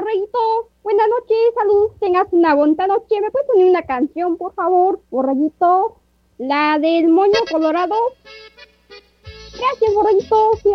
Borreguito. Buenas noches, salud. Tengas una bonita noche. ¿Me puedes poner una canción, por favor, Borreguito? La del moño colorado. Gracias, Borreguito. Sí,